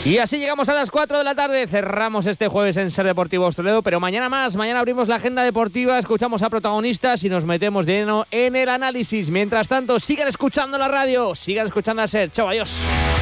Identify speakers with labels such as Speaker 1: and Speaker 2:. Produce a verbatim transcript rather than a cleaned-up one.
Speaker 1: Y así llegamos a las cuatro de la tarde, cerramos este jueves en Ser Deportivos Toledo, pero mañana más, mañana abrimos la agenda deportiva, escuchamos a protagonistas y nos metemos de lleno en el análisis. Mientras tanto, sigan escuchando la radio, sigan escuchando a Ser. Chao, adiós.